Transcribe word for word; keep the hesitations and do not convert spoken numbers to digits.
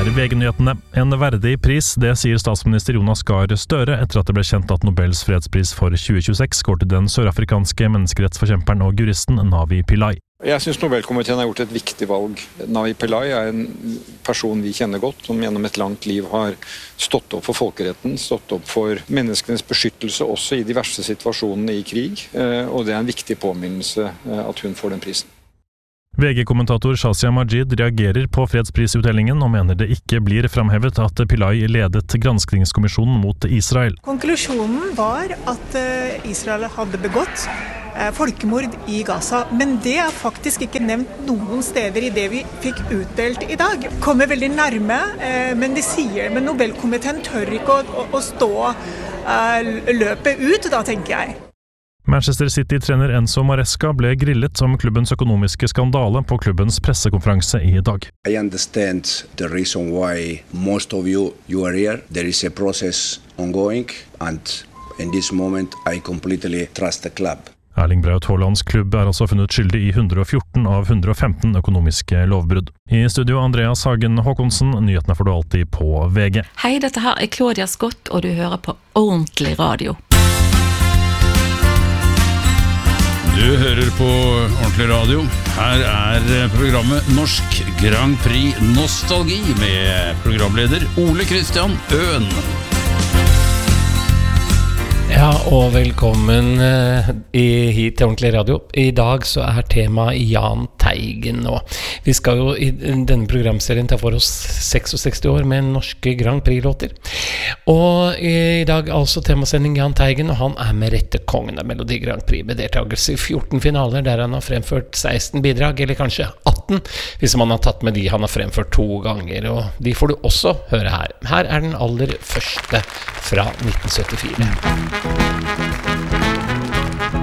er V G-nyhetene. En verdig pris, det sier statsminister Jonas Gahr Støre etter at det ble kjent at Nobels fredspris for tjue tjueseks går til den sørafrikanske menneskerettsforkjemperen og juristen Navi Pillay. Jeg synes Nobelkomiteen har gjort et viktig valg. Navi Pillay er en person vi kjenner godt, som gjennom et langt liv har stått opp for folkeretten, stått opp for menneskenes beskyttelse også i de verste situasjonene i krig, og det er en viktig påminnelse at hun får den prisen. V G-kommentator Shazia Majid reagerer på fredsprisutdelingen og mener det ikke blir framhevet at Pillay ledet granskningskommisjonen mot Israel. Konklusjonen var at Israel hadde begått folkemord i Gaza, men det er faktisk ikke nevnt noen steder i det vi fikk utdelt i dag. Kommer veldig nærme, men de sier, men Nobelkomiteen tør ikke å, å stå løpet ut, da tenker jeg. Manchester City-trener Enzo Maresca ble grillet om klubbens økonomiske skandale på klubbens pressekonferanse i dag. I understand the reason why most of you, you are here. There is a process ongoing, and in this moment I completely trust the club. Erling Braut Haalands klubb er altså funnet skyldig i hundre og fjorten av hundre og femten økonomiske lovbrudd. I studio Andreas Hagen Håkonsen, nyhetene får du alltid på V G. Hei, dette her er Claudia Scott, og du hører på Ordentlig Radio. Du hører på Ordentlig Radio. Her er programmet Norsk Grand Prix Nostalgi med programleder Ole Kristian Øen. Ja, og velkommen uh, i, hit til Ordentlig Radio. I dag så er temaet Jahn Teigen, og vi skal jo i denne programserien ta for oss seksogseksti år med norske Grand Prix-låter. Og i dag altså temasending Jahn Teigen, og han er med rette kongen av Melodi Grand Prix, med deltakelse i fjorten finaler, der han har fremført seksten bidrag, eller kanskje atten, hvis man har tatt med de han har fremført to ganger, og de får du også høre her. Her er den aller første fra nitten syttifire.